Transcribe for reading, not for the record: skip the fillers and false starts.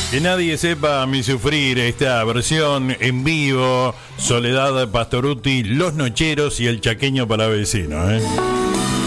Que nadie sepa mi sufrir, esta versión en vivo, Soledad Pastorutti, Los Nocheros y El Chaqueño para Vecino, ¿eh?